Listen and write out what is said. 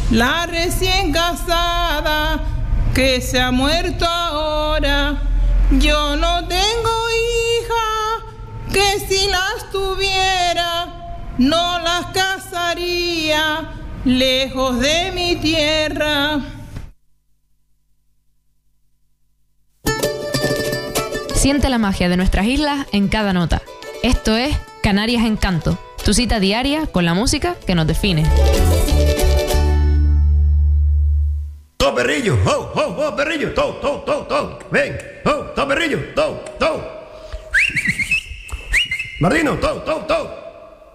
La recién casada que se ha muerto ahora. Yo no tengo hija, que si las tuviera, no las casaría lejos de mi tierra. Siente la magia de nuestras islas en cada nota. Esto es Canarias en Canto, tu cita diaria con la música que nos define. ¡To, perrillo! ¡Oh, oh, oh, perrillo! ¡To, to, to, to! ¡Ven! ¡Oh, to, perrillo! ¡To, to! ¡Martino! ¡To, to, to!